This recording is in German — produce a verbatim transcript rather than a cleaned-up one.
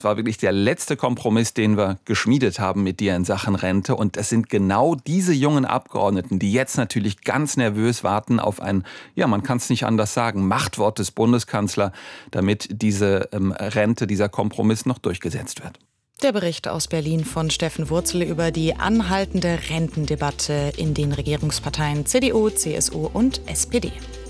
Das war wirklich der letzte Kompromiss, den wir geschmiedet haben mit dir in Sachen Rente. Und es sind genau diese jungen Abgeordneten, die jetzt natürlich ganz nervös warten auf ein, ja, man kann es nicht anders sagen, Machtwort des Bundeskanzlers, damit diese ähm, Rente, dieser Kompromiss noch durchgesetzt wird. Der Bericht aus Berlin von Steffen Wurzel über die anhaltende Rentendebatte in den Regierungsparteien C D U, C S U und S P D.